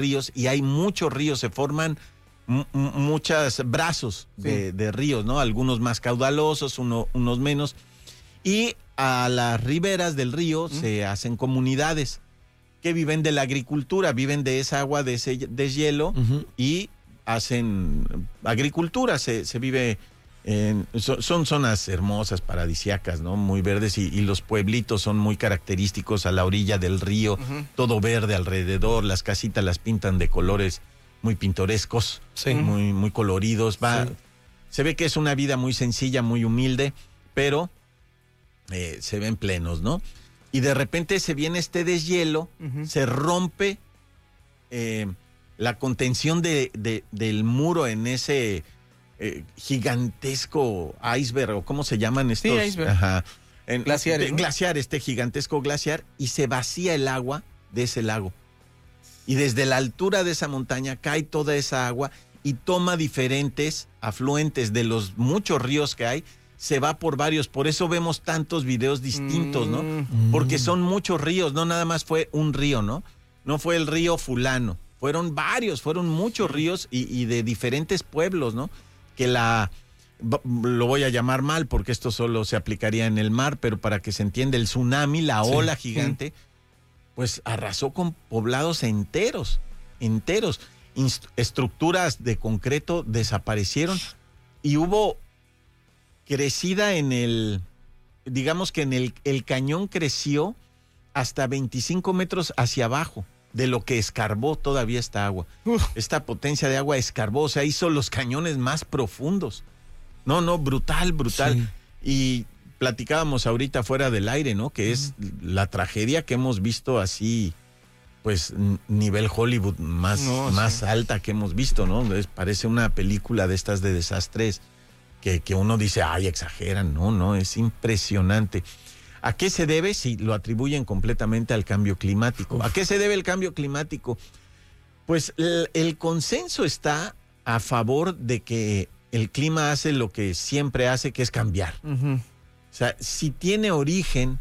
ríos y hay muchos ríos, se forman muchos brazos de ríos, ¿no? Algunos más caudalosos, unos menos. Y a las riberas del río se hacen comunidades que viven de la agricultura, viven de esa agua, de ese deshielo y hacen agricultura, se vive son zonas hermosas, paradisíacas, ¿no? Muy verdes y los pueblitos son muy característicos a la orilla del río, todo verde alrededor, las casitas las pintan de colores muy pintorescos, muy coloridos. Se ve que es una vida muy sencilla, muy humilde, pero se ven plenos, ¿no? Y de repente se viene este deshielo, se rompe la contención del muro en ese gigantesco iceberg, o ¿cómo se llaman estos? Sí, iceberg. Glaciares, ¿no? Glaciar, este gigantesco glaciar, y se vacía el agua de ese lago. Y desde la altura de esa montaña cae toda esa agua y toma diferentes afluentes de los muchos ríos que hay, se va por varios, por eso vemos tantos videos distintos, ¿no? Porque son muchos ríos, no nada más fue un río, ¿no? No fue el río fulano, fueron varios, fueron muchos ríos y de diferentes pueblos, ¿no? Que lo voy a llamar mal porque esto solo se aplicaría en el mar, pero para que se entienda, el tsunami, la ola gigante, pues arrasó con poblados enteros. Estructuras de concreto desaparecieron y hubo crecida digamos que el cañón creció hasta 25 metros hacia abajo de lo que escarbó todavía esta agua. Esta potencia de agua escarbó, o sea, hizo los cañones más profundos. No, brutal. Sí. Y platicábamos ahorita fuera del aire, ¿no? Que es la tragedia que hemos visto así, pues, nivel Hollywood más alta que hemos visto, ¿no? Parece una película de estas de desastres que uno dice, ay, exageran. No, es impresionante. ¿A qué se debe? Si lo atribuyen completamente al cambio climático. ¿A qué se debe el cambio climático? Pues el consenso está a favor de que el clima hace lo que siempre hace, que es cambiar. O sea, si tiene origen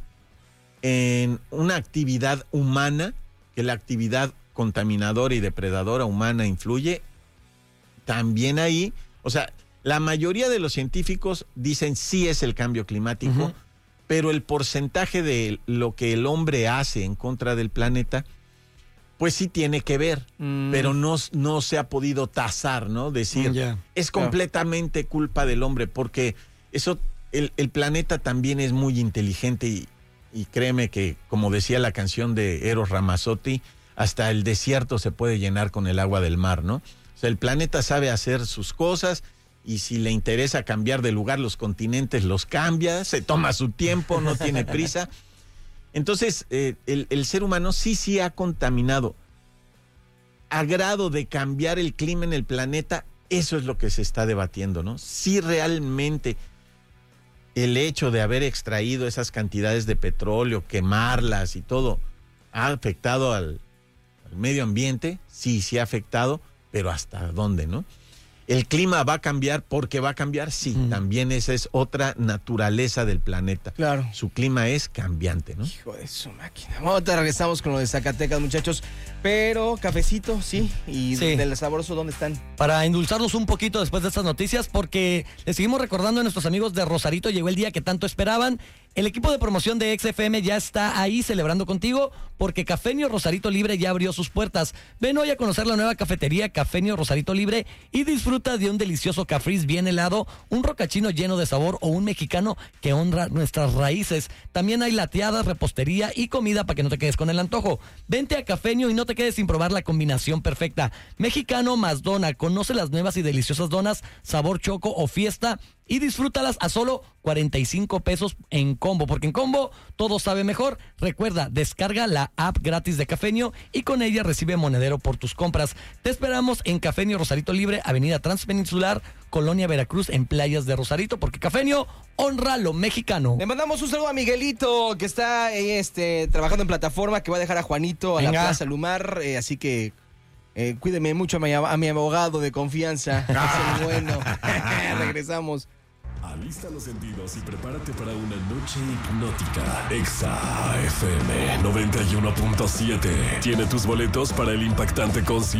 en una actividad humana, que la actividad contaminadora y depredadora humana influye, también ahí, o sea, la mayoría de los científicos dicen sí es el cambio climático, pero el porcentaje de lo que el hombre hace en contra del planeta, pues sí tiene que ver, pero no se ha podido tasar, ¿no? Decir, es completamente culpa del hombre, porque eso, el planeta también es muy inteligente y créeme que, como decía la canción de Eros Ramazzotti, hasta el desierto se puede llenar con el agua del mar, ¿no? O sea, el planeta sabe hacer sus cosas y si le interesa cambiar de lugar los continentes, los cambia, se toma su tiempo, no tiene prisa. Entonces, el ser humano sí ha contaminado. A grado de cambiar el clima en el planeta, eso es lo que se está debatiendo, ¿no? Si realmente el hecho de haber extraído esas cantidades de petróleo, quemarlas y todo, ha afectado al medio ambiente, sí ha afectado, pero ¿hasta dónde, no? ¿El clima va a cambiar porque va a cambiar? Sí, también esa es otra naturaleza del planeta. Claro. Su clima es cambiante, ¿no? Hijo de su máquina. Ahorita regresamos con lo de Zacatecas, muchachos. Pero, cafecito, sí. Y del sabroso, ¿dónde están? Para endulzarnos un poquito después de estas noticias, porque les seguimos recordando a nuestros amigos de Rosarito, llegó el día que tanto esperaban. El equipo de promoción de XFM ya está ahí celebrando contigo porque Cafeño Rosarito Libre ya abrió sus puertas. Ven hoy a conocer la nueva cafetería Cafeño Rosarito Libre y disfruta de un delicioso cafris bien helado, un rocachino lleno de sabor o un mexicano que honra nuestras raíces. También hay lateadas, repostería y comida para que no te quedes con el antojo. Vente a Cafeño y no te quedes sin probar la combinación perfecta. Mexicano más dona. Conoce las nuevas y deliciosas donas sabor choco o fiesta y disfrútalas a solo 45 pesos en combo, porque en combo todo sabe mejor. Recuerda, descarga la app gratis de Cafeño y con ella recibe monedero por tus compras. Te esperamos en Cafeño Rosarito Libre, Avenida Transpeninsular, Colonia Veracruz, en Playas de Rosarito, porque Cafeño honra lo mexicano. Le mandamos un saludo a Miguelito, que está trabajando en plataforma, que va a dejar a Juanito a la Plaza Lumar, así que cuídeme mucho a mi abogado de confianza. Es el bueno. Regresamos. Al Alista los sentidos y prepárate para una noche hipnótica. Exa FM 91.7 tiene tus boletos para el impactante concierto